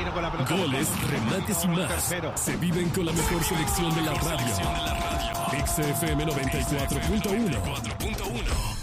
Marquino con la pelota. Goles, remates y más. Tercero. Se viven con la mejor selección de la radio. XFM 94.1.